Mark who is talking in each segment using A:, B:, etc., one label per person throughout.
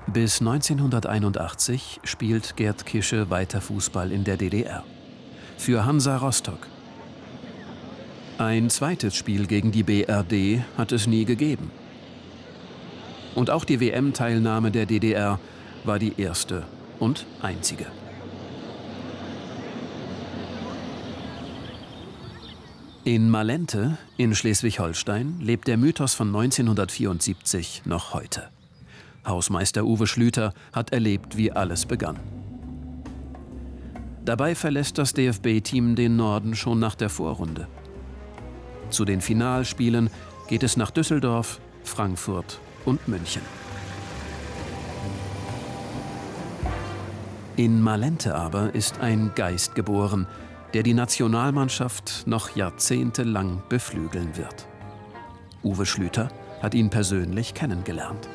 A: Bis 1981 spielt Gerd Kische weiter Fußball in der DDR. Für Hansa Rostock. Ein zweites Spiel gegen die BRD hat es nie gegeben. Und auch die WM-Teilnahme der DDR war die erste und einzige. In Malente in Schleswig-Holstein lebt der Mythos von 1974 noch heute. Hausmeister Uwe Schlüter hat erlebt, wie alles begann. Dabei verlässt das DFB-Team den Norden schon nach der Vorrunde. Zu den Finalspielen geht es nach Düsseldorf, Frankfurt und München. In Malente aber ist ein Geist geboren, der die Nationalmannschaft noch jahrzehntelang beflügeln wird. Uwe Schlüter hat ihn persönlich kennengelernt.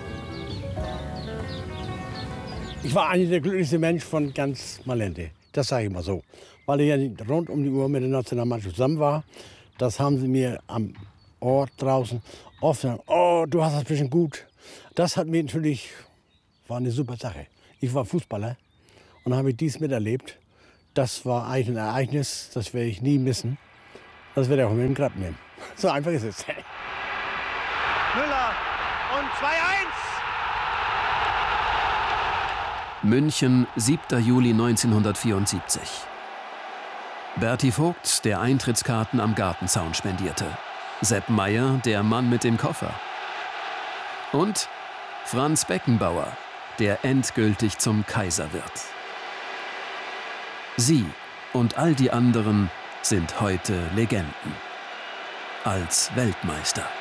B: Ich war eigentlich der glücklichste Mensch von ganz Malente. Das sage ich mal so. Weil ich ja rund um die Uhr mit der Nationalmannschaft zusammen war. Das haben sie mir am Ort draußen oft gesagt, oh, du hast das bisschen gut. Das hat mir natürlich, war eine super Sache. Ich war Fußballer und habe dies miterlebt. Das war eigentlich ein Ereignis, das werde ich nie missen. Das werde ich auch mit dem Grab nehmen. So einfach ist es.
C: Müller und 2:1.
A: München, 7. Juli 1974. Berti Vogt, der Eintrittskarten am Gartenzaun spendierte. Sepp Maier, der Mann mit dem Koffer. Und Franz Beckenbauer, der endgültig zum Kaiser wird. Sie und all die anderen sind heute Legenden. Als Weltmeister.